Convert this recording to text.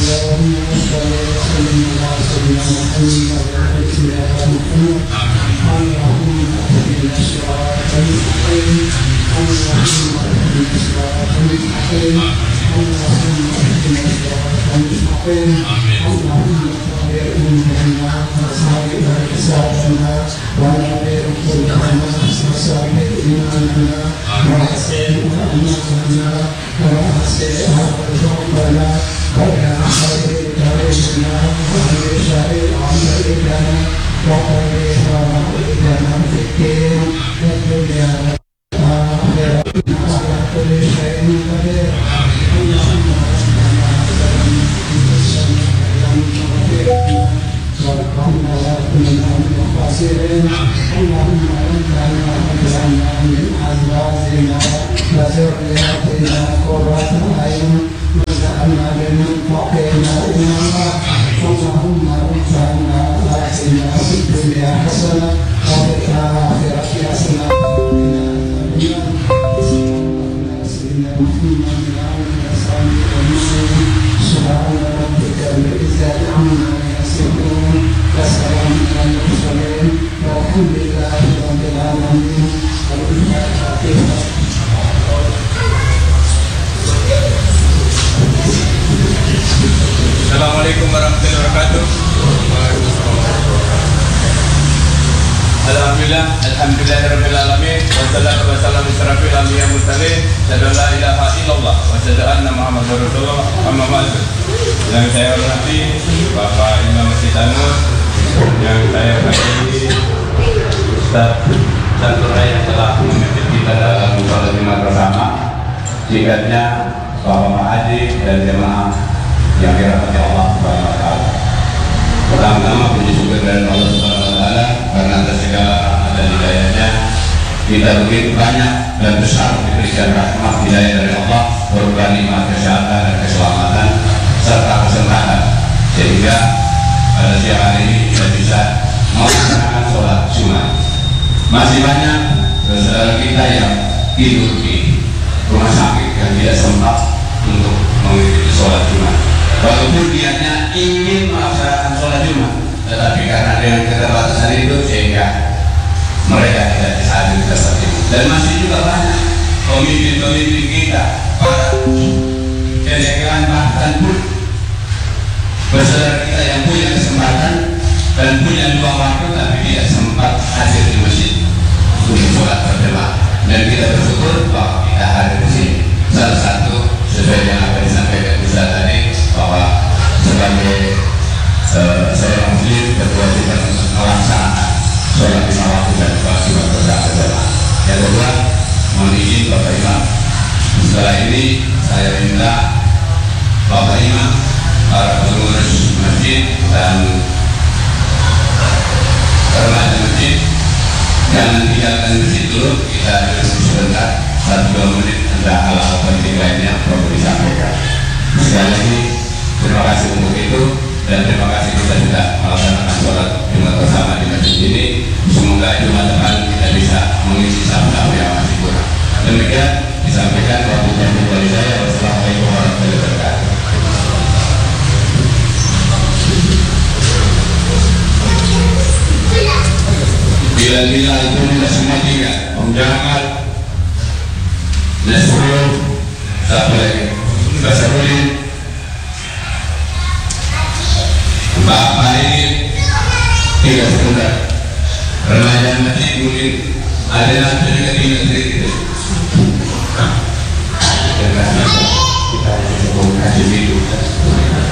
Assalamualaikum warahmatullahi wabarakatuh. Alhamdulillah, alhamdulillahirabbil alamin. Wassalatu wassalamu ala asyrafil anbiya'i wal mursalin. Asyhadu an la ilaha illallah wa asyhadu anna Muhammadar Rasulullah. Amma ba'du. Yang saya hormati Bapak Imam Masjid An-Nur, yang saya hormati Ustaz Santurai yang telah memimpin kita dalam sholat Jumat bersama. Singkatnya Bapak Haji dan jemaah yang dirahmati Allah Subhanahu wa taala. Pertama-tama puji syukur dari Allah Subhanahu wa taala karena atas segala rahmat dan hidayahnya kita begitu banyak dan besar diberikan rahmat hidayah dari Allah berupa nikmat kesehatan dan keselamatan serta kesempatan sehingga pada siang hari ini kita bisa melaksanakan sholat Jumat. Masih banyak saudara kita yang tidur di rumah sakit yang tidak sempat untuk mengikuti sholat Jumat. Walaupun niatnya ingin melaksanakan sholat Jumat, tetapi karena dengan keterbatasan itu sehingga mereka tidak bisa hadir seperti itu. Dan masih juga banyak pemimpin-pemimpin kita, para delegan bahkan pun bersaudara kita yang punya kesempatan dan punya dua waktu tapi tidak sempat hadir di masjid untuk sholat berjamaah. Dan kita bersyukur bahwa kita hadir di sini. Salah satu sesuai dengan apa yang disampaikan Ustaz tadi, bahwa sebagai seorang muslim berkewajiban untuk melaksanakan sholat lima waktu dan kewajiban berjamaah. Yang kedua, mohon izin Bapak Imam, setelah ini saya minta Bapak Imam, para pengurus masjid dan remaja masjid jangan tinggalkan masjid dulu, kita duduk sebentar 1-2 menit, ada hal-hal penting lainnya perlu disampaikan. Sekali lagi terima kasih untuk itu dan terima kasih kita sudah melaksanakan sholat Jumat bersama di masjid ini. Semoga Jumat depan kita bisa mengisi sahab-sahab yang masih kurang. Demikian disampaikan waktunya dari saya. Wassalamualaikum warahmatullahi wabarakatuh. Bila-bila itu tidak semua tiga Om Jamal Nasrul satu lagi Basarudin Bapak ini 3 sebentar remaja masjid mungkin ada nanti juga 3 sedikit kita kasih itu